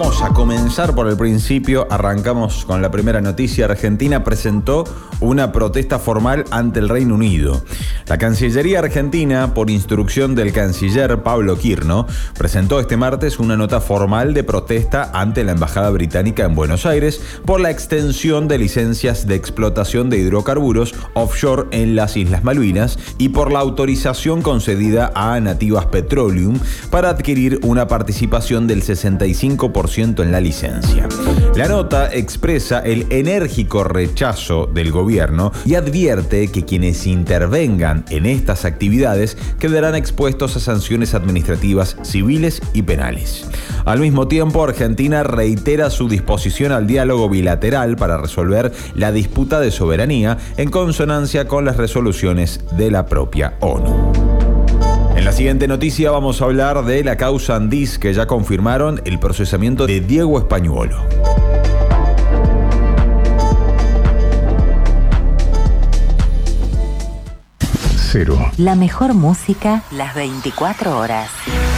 Vamos a comenzar por el principio. Arrancamos con la primera noticia. Argentina presentó una protesta formal ante el Reino Unido. La Cancillería Argentina, por instrucción del canciller Pablo Quirno, presentó este martes una nota formal de protesta ante la Embajada Británica en Buenos Aires por la extensión de licencias de explotación de hidrocarburos offshore en las Islas Malvinas y por la autorización concedida a Nativas Petroleum para adquirir una participación del 65% en la licencia. La nota expresa el enérgico rechazo del gobierno y advierte que quienes intervengan en estas actividades quedarán expuestos a sanciones administrativas, civiles y penales. Al mismo tiempo, Argentina reitera su disposición al diálogo bilateral para resolver la disputa de soberanía en consonancia con las resoluciones de la propia ONU. En la siguiente noticia vamos a hablar de la causa Andís, que ya confirmaron el procesamiento de Diego Españuolo. Cero. La mejor música, las 24 horas.